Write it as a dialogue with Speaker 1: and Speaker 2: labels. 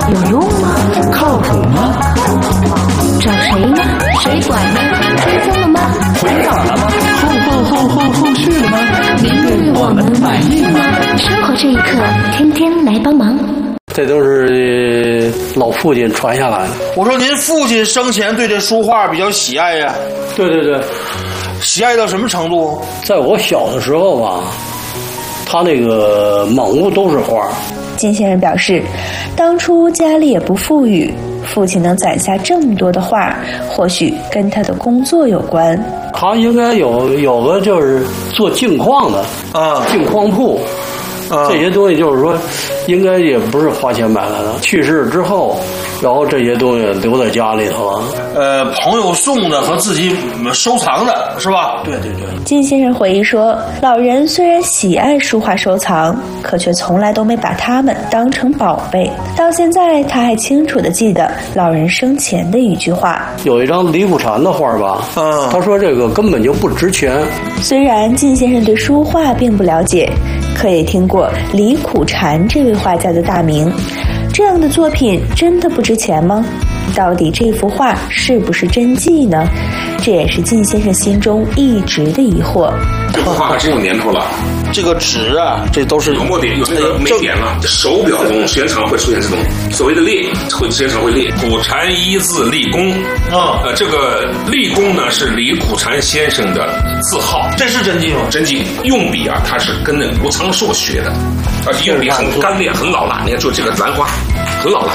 Speaker 1: 有用吗？
Speaker 2: 靠谱吗？
Speaker 1: 找谁呢？谁管呢？追踪了吗？
Speaker 2: 回访了吗？后续了吗？您对我们满意吗？
Speaker 1: 生活这一刻，天天来帮忙。
Speaker 3: 这都是老父亲传下来的。
Speaker 4: 我说您父亲生前对这书画比较喜爱呀？
Speaker 3: 对对对，
Speaker 4: 喜爱到什么程度？
Speaker 3: 在我小的时候吧，他那个满屋都是画。
Speaker 5: 金先生表示，当初家里也不富裕，父亲能攒下这么多的画，或许跟他的工作有关。
Speaker 3: 他应该有个就是做镜框的镜框铺。这些东西就是说，应该也不是花钱买来的。去世之后，然后这些东西留在家里头了。
Speaker 4: 朋友送的和自己收藏的是吧？
Speaker 3: 对对对。
Speaker 5: 金先生回忆说，老人虽然喜爱书画收藏，可却从来都没把它们当成宝贝。到现在，他还清楚地记得老人生前的一句话：
Speaker 3: 有一张李苦禅的画吧，他说这个根本就不值钱。
Speaker 5: 虽然金先生对书画并不了解，可也听过李苦禅这位画家的大名。这样的作品真的不值钱吗？到底这幅画是不是真迹呢？这也是靳先生心中一直的疑惑。
Speaker 6: 这幅画真有年头了，
Speaker 4: 这个纸啊，这都是
Speaker 6: 有墨点，有那个眉点了。手表中时间长会出现这种所谓的裂，会时间长会裂。苦禅一字立功这个立功呢是李苦禅先生的字号。
Speaker 4: 这是真迹吗？
Speaker 6: 真迹，用笔啊，他是跟那吴苍硕学的，而且用笔很干练，很老辣。你看，就这个兰花，很老辣。